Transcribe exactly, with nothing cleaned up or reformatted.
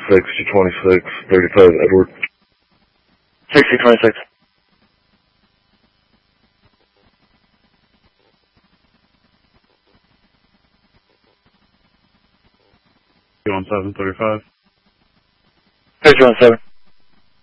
sixty twenty-six, thirty-five Edward. sixty twenty-six. One seven thirty-five. thirty-one seven.